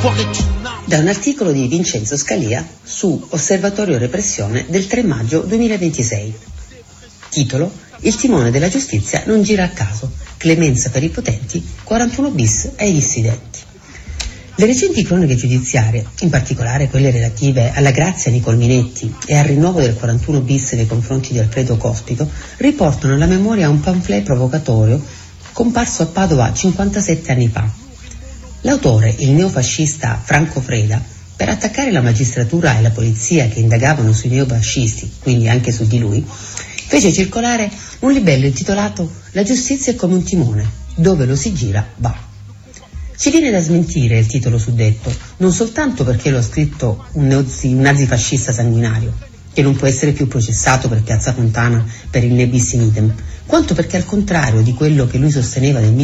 Da un articolo di Vincenzo Scalia su Osservatorio Repressione del 3 maggio 2026. Titolo: Il timone della giustizia non gira a caso. Clemenza per i potenti, 41 bis ai dissidenti. Le recenti cronache giudiziarie, in particolare quelle relative alla grazia Nicol Minetti e al rinnovo del 41 bis nei confronti di Alfredo Cospito, riportano alla memoria un pamphlet provocatorio comparso a Padova 57 anni fa. L'autore, il neofascista Franco Freda, per attaccare la magistratura e la polizia che indagavano sui neofascisti, quindi anche su di lui, fece circolare un libello intitolato «La giustizia è come un timone, dove lo si gira va». Ci viene da smentire il titolo suddetto, non soltanto perché lo ha scritto un nazifascista sanguinario, che non può essere più processato per Piazza Fontana per il ne bis in idem, quanto perché, al contrario di quello che lui sosteneva nel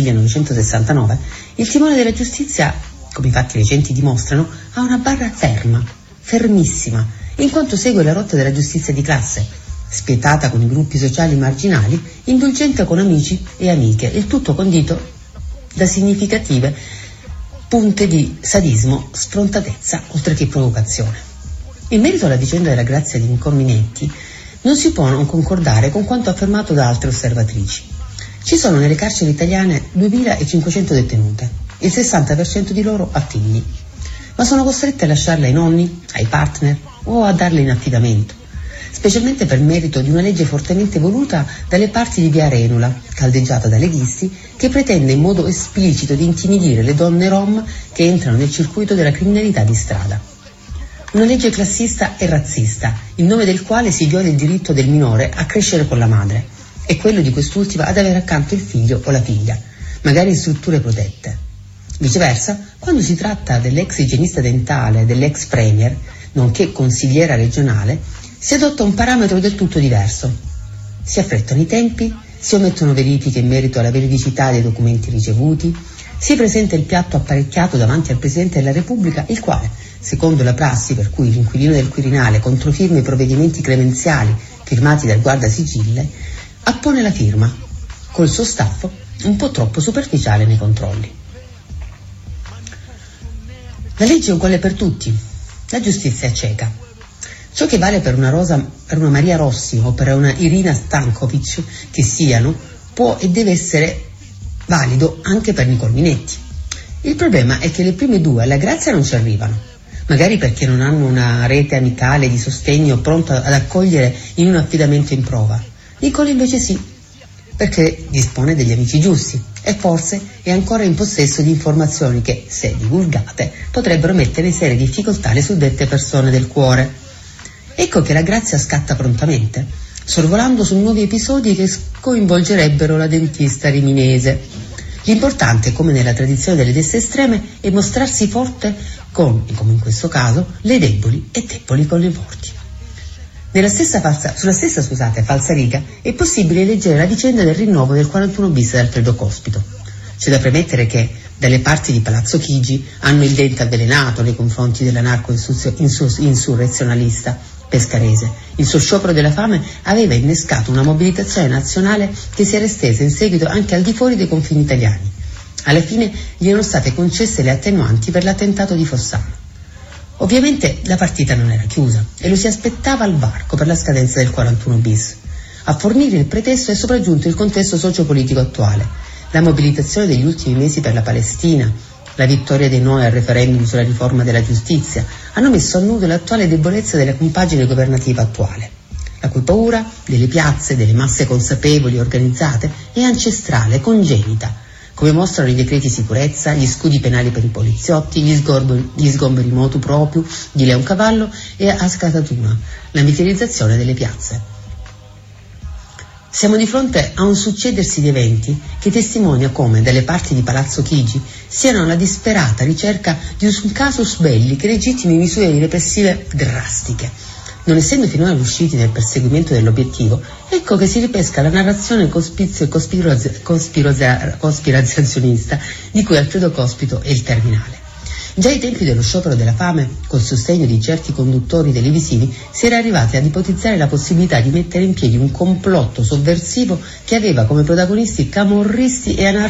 1969, il timone della giustizia, come i fatti recenti dimostrano, ha una barra ferma, fermissima, in quanto segue la rotta della giustizia di classe, spietata con i gruppi sociali marginali, indulgente con amici e amiche, il tutto condito da significative punte di sadismo, sfrontatezza, oltre che provocazione. In merito alla vicenda della grazia di Nicol Minetti, non si può non concordare con quanto affermato da altre osservatrici. Ci sono nelle carceri italiane 2.500 detenute, il 60% di loro ha figli, ma sono costrette a lasciarle ai nonni, ai partner o a darle in affidamento, specialmente per merito di una legge fortemente voluta dalle parti di Via Arenula, caldeggiata da leghisti, che pretende in modo esplicito di intimidire le donne rom che entrano nel circuito della criminalità di strada. Una legge classista e razzista, in nome del quale si viola il diritto del minore a crescere con la madre e quello di quest'ultima ad avere accanto il figlio o la figlia, magari in strutture protette. Viceversa, quando si tratta dell'ex igienista dentale, dell'ex premier, nonché consigliera regionale, si adotta un parametro del tutto diverso. Si affrettano i tempi, si omettono verifiche in merito alla veridicità dei documenti ricevuti, si presenta il piatto apparecchiato davanti al Presidente della Repubblica, il quale, secondo la prassi per cui l'inquilino del Quirinale controfirma i provvedimenti clemenziali firmati dal guardasigille, appone la firma, col suo staff un po' troppo superficiale nei controlli. La legge è uguale per tutti, la giustizia è cieca. Ciò che vale per una Maria Rossi o per una Irina Stankovic che siano, può e deve essere valido anche per Nicol Minetti. Il problema è che le prime due alla grazia non ci arrivano, magari perché non hanno una rete amicale di sostegno pronta ad accogliere in un affidamento in prova. Nicol invece sì, perché dispone degli amici giusti e forse è ancora in possesso di informazioni che, se divulgate, potrebbero mettere in serie difficoltà le suddette persone del cuore. Ecco che la grazia scatta prontamente, sorvolando su nuovi episodi che coinvolgerebbero la dentista riminese. L'importante, come nella tradizione delle destre estreme, è mostrarsi forte con, come in questo caso, le deboli e deboli con le forti. Sulla stessa falsariga è possibile leggere la vicenda del rinnovo del 41 bis da Alfredo Cospito. C'è da premettere che dalle parti di Palazzo Chigi hanno il dente avvelenato nei confronti dell'anarco-insurrezionalista pescarese. Il suo sciopero della fame aveva innescato una mobilitazione nazionale che si era estesa in seguito anche al di fuori dei confini italiani. Alla fine gli erano state concesse le attenuanti per l'attentato di Fossano. Ovviamente la partita non era chiusa e lo si aspettava al varco per la scadenza del 41 bis. A fornire il pretesto è sopraggiunto il contesto sociopolitico attuale, la mobilitazione degli ultimi mesi per la Palestina, la vittoria dei no al referendum sulla riforma della giustizia hanno messo a nudo l'attuale debolezza della compagine governativa attuale, la cui paura delle piazze, delle masse consapevoli e organizzate è ancestrale, congenita, come mostrano i decreti sicurezza, gli scudi penali per i poliziotti, gli sgomberi motu proprio di Leoncavallo e a Scatatuna, la militarizzazione delle piazze. Siamo di fronte a un succedersi di eventi che testimonia come, dalle parti di Palazzo Chigi, siano alla disperata ricerca di un casus belli che legittimi misure repressive drastiche. Non essendo finora riusciti nel perseguimento dell'obiettivo, ecco che si ripesca la narrazione cospirazionista di cui Alfredo Cospito è il terminale. Già ai tempi dello sciopero della fame, col sostegno di certi conduttori televisivi, si era arrivati ad ipotizzare la possibilità di mettere in piedi un complotto sovversivo che aveva come protagonisti camorristi e